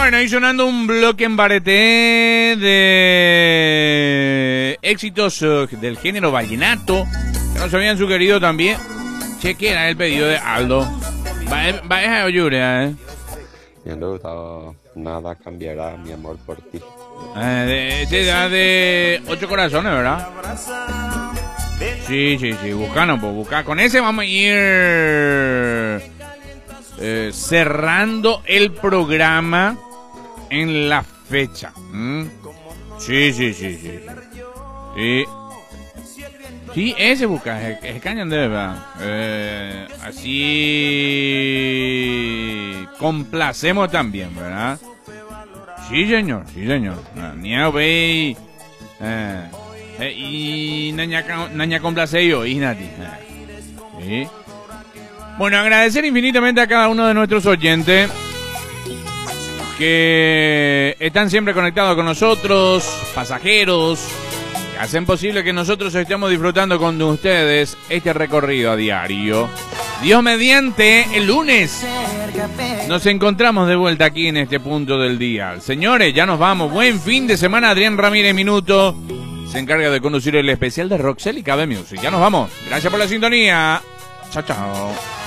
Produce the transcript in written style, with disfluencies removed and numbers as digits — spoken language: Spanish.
Bueno, y sonando un bloque en bareté de éxitos del género vallenato, que nos habían sugerido también. Che, ¿qué era el pedido de Aldo? Va a ayudar, Nada cambiará mi amor por ti. De 8 corazones, ¿verdad? Sí, buscanos, pues busca. Con ese vamos a ir cerrando el programa en la fecha. Sí. Sí, ese busca, es cañón de verdad. Así complacemos también, ¿verdad? Sí, señor. Niao ve y naña complace yo, Ignati. Sí. Bueno, agradecer infinitamente a cada uno de nuestros oyentes que están siempre conectados con nosotros, pasajeros, que hacen posible que nosotros estemos disfrutando con ustedes este recorrido a diario. Dios mediante, el lunes nos encontramos de vuelta aquí en este punto del día. Señores, ya nos vamos. Buen fin de semana. Adrián Ramírez Minuto se encarga de conducir el especial de Roxel y KB Music. Ya nos vamos. Gracias por la sintonía. Chao.